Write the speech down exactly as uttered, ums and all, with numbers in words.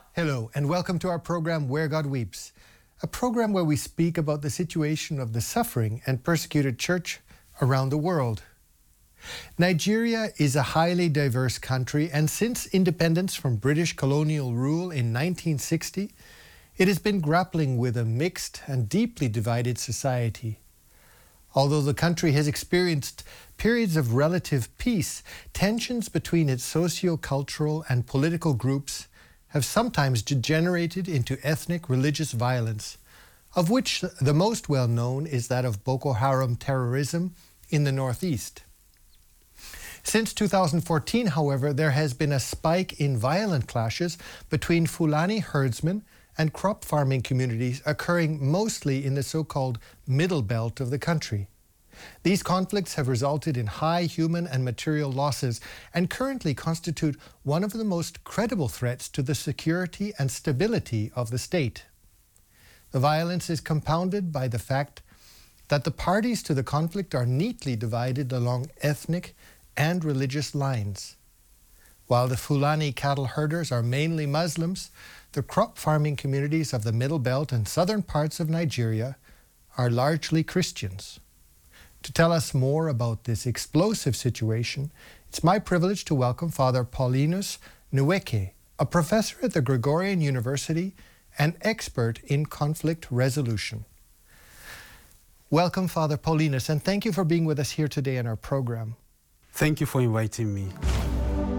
Hello, and welcome to our program Where God Weeps, a program where we speak about the situation of the suffering and persecuted church around the world. Nigeria is a highly diverse country, and since independence from British colonial rule in nineteen sixty, it has been grappling with a mixed and deeply divided society. Although the country has experienced periods of relative peace, tensions between its socio-cultural and political groups have sometimes degenerated into ethnic religious violence, of which the most well known is that of Boko Haram terrorism in the northeast. Since two thousand fourteen, however, there has been a spike in violent clashes between Fulani herdsmen and crop farming communities occurring mostly in the so-called middle belt of the country. These conflicts have resulted in high human and material losses and currently constitute one of the most credible threats to the security and stability of the state. The violence is compounded by the fact that the parties to the conflict are neatly divided along ethnic and religious lines. While the Fulani cattle herders are mainly Muslims, the crop farming communities of the Middle Belt and southern parts of Nigeria are largely Christians. To tell us more about this explosive situation, it's my privilege to welcome Father Paulinus Nweke, a professor at the Gregorian University and expert in conflict resolution. Welcome, Father Paulinus, and thank you for being with us here today in our program. Thank you for inviting me.